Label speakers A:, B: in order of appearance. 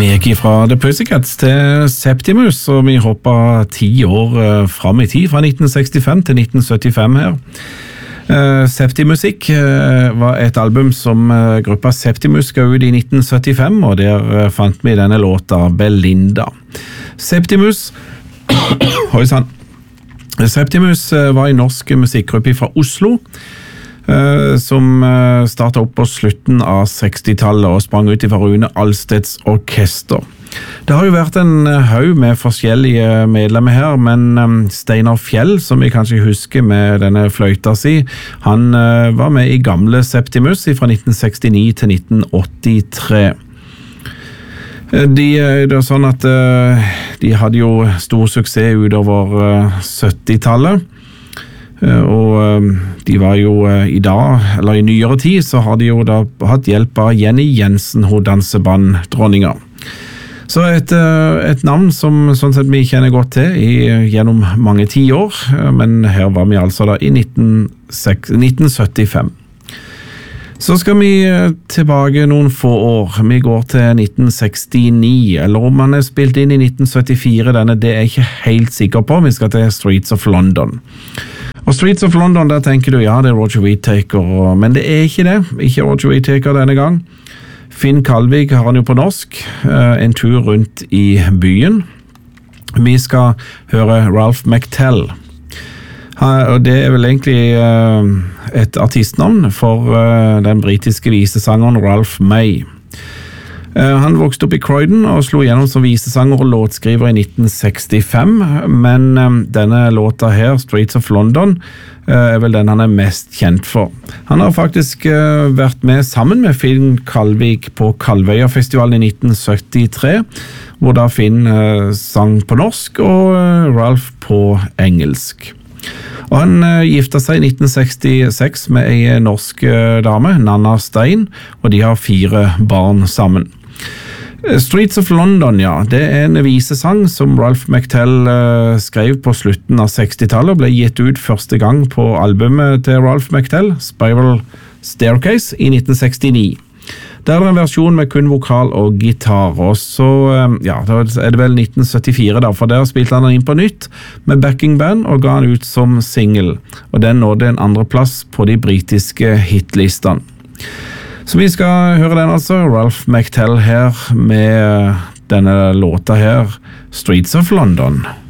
A: Vi gikk fra The Pussycats til Septimus, og vi hoppet 10 år frem i tid, fra 1965 til 1975 her. Septimusikk var et album som gruppa Septimus ga ut i 1975, og der fant vi denne låta Belinda. Septimus Septimus var en norsk musikkgruppe fra Oslo, som startet opp på slutten av 60-tallet og sprang ut fra Rune Alsteds orkester. Det har jo vært en haug med forskjellige medlemmer her, men Steinar Fjell, som vi kanskje husker med denne fløyta si, han var med i gamle Septimus fra 1969 til 1983. Det er sånn at de hadde jo stor suksess utover 70-tallet, og de var jo i dag, eller i nyere tid, så har de jo da hatt hjelp av Jenny Jensen, hun dansebanddronninga. Så et navn som sånn sett vi kjenner godt til gjennom mange 10 år, men her var vi altså da i 1975. Så skal vi tilbake noen få år. Vi går til 1969, eller om han spilt inn i 1974, det er jeg ikke helt sikker på. Vi skal til Streets of London. Og Streets of London, der tenker du, ja, det er Roger Whittaker, men det er ikke det. Ikke Roger Whittaker denne gang. Finn Kalvig har han jo på norsk, en tur rundt i byen. Vi skal høre Ralph McTell. Og det er vel egentlig et artistnavn for den britiske visesangeren Ralph May. Han vokste opp i Croydon og slo gjennom som visesanger og låtskriver i 1965, men denne låta her, Streets of London, er vel den han er mest kjent for. Han har faktisk vært med sammen med Finn Kalvig på Kalvøya-festivalen i 1973, hvor da Finn sang på norsk og Ralph på engelsk. Og han gifta seg i 1966 med en norsk dame, Nanna Stein, og de har 4 barn sammen. Streets of London, ja, det er en visesang som Ralph McTell skrev på slutten av 60-tallet og ble gitt ut første gang på albumet til Ralph McTell, Spiral Staircase, i 1969. Der er det en versjon med kun vokal og gitar, og så, ja, da er det vel 1974 da, for der spilte han inn på nytt med backing band og ga han ut som single, og den nådde en 2. plass på de britiske hitlistene. Så vi skal høre den altså, Ralph McTell her med denne låta her, Streets of London.